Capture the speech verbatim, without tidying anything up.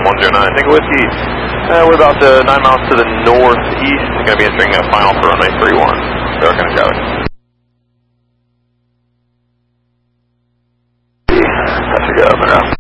one zero nine, Tango Whiskey. Uh, we're about uh, nine miles to the northeast. Going to be entering a final for runway three one. Dark and Charlie. That's a go, man.